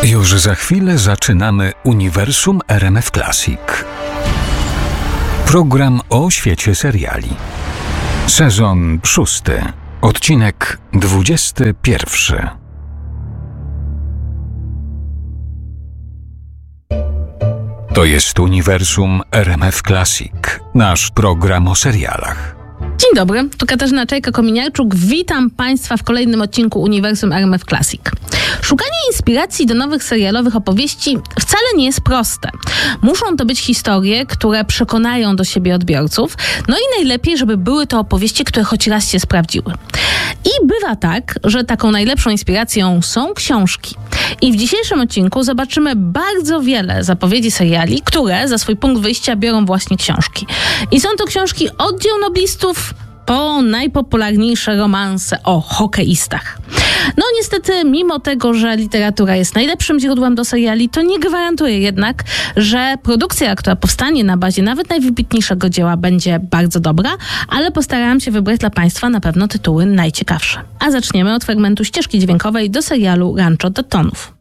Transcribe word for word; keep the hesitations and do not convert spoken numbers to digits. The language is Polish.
Już za chwilę zaczynamy Uniwersum R M F Classic. Program o świecie seriali. Sezon szósty. Odcinek dwudziesty pierwszy. To jest Uniwersum R M F Classic. Nasz program o serialach. Dzień dobry, tu Katarzyna Czajka-Kominiarczuk. Witam Państwa w kolejnym odcinku Uniwersum R M F Classic. Szukanie inspiracji do nowych serialowych opowieści wcale nie jest proste. Muszą to być historie, które przekonają do siebie odbiorców, no i najlepiej, żeby były to opowieści, które choć raz się sprawdziły. I bywa tak, że taką najlepszą inspiracją są książki. I w dzisiejszym odcinku zobaczymy bardzo wiele zapowiedzi seriali, które za swój punkt wyjścia biorą właśnie książki. I są to książki od dzieł noblistów po najpopularniejsze romanse o hokeistach. No niestety, mimo tego, że literatura jest najlepszym źródłem do seriali, to nie gwarantuje jednak, że produkcja, która powstanie na bazie nawet najwybitniejszego dzieła, będzie bardzo dobra, ale postarałam się wybrać dla Państwa na pewno tytuły najciekawsze. A zaczniemy od fragmentu ścieżki dźwiękowej do serialu Rancho Daytonów.